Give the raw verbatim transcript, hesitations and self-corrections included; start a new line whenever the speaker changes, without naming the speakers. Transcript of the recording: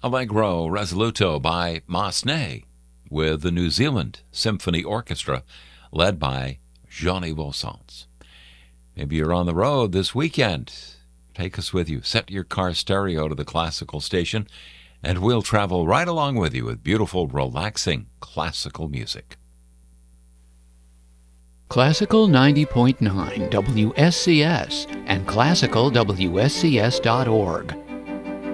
Allegro Resoluto by Massenet with the New Zealand Symphony Orchestra led by Johnny Bosants. Maybe you're on the road this weekend. Take us with you. Set your car stereo to the classical station, and we'll travel right along with you with beautiful, relaxing classical music.
Classical ninety point nine W S C S and classical W S C S dot org.